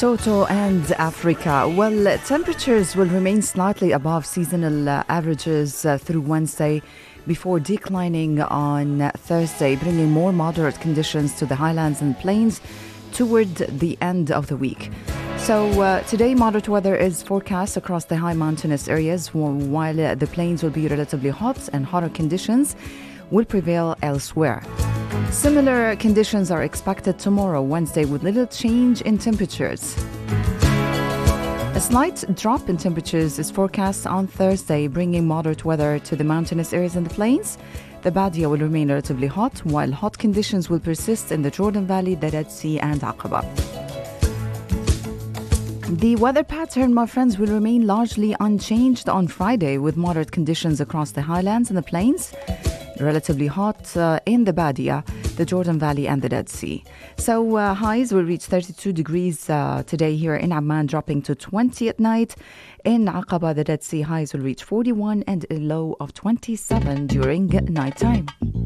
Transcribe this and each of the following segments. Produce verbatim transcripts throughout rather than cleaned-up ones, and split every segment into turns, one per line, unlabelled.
Toto and Africa. Well, temperatures will remain slightly above seasonal uh, averages uh, through Wednesday before declining on Thursday, bringing more moderate conditions to the highlands and plains toward the end of the week. So uh, today, moderate weather is forecast across the high mountainous areas, while uh, the plains will be relatively hot and hotter conditions will prevail elsewhere. Similar conditions are expected tomorrow, Wednesday, with little change in temperatures. A slight drop in temperatures is forecast on Thursday, bringing moderate weather to the mountainous areas and the plains. The Badia will remain relatively hot, while hot conditions will persist in the Jordan Valley, the Red Sea, and Aqaba. The weather pattern, my friends, will remain largely unchanged on Friday, with moderate conditions across the highlands and the plains. Relatively hot uh, in the Badia, the Jordan Valley, and the Dead Sea. So uh, highs will reach thirty-two degrees uh, today here in Amman, dropping to twenty at night. In Aqaba, the Dead Sea, highs will reach forty-one and a low of twenty-seven during nighttime.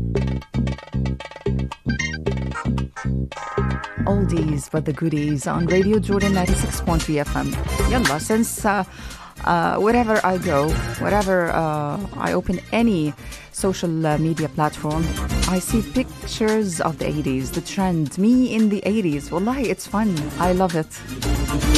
Oldies but the goodies on Radio Jordan ninety-six point three F M. Yalla, since uh, uh, wherever I go, wherever uh, I open any social uh, media platform, I see pictures of the eighties, the trend, me in the eighties. Wallahi, it's fun. I love it.